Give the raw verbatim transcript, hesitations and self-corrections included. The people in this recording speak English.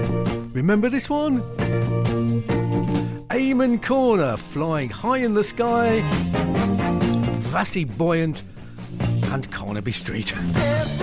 Remember this one? Amon Corner, flying high in the sky, Brassy Buoyant, and Carnaby Street.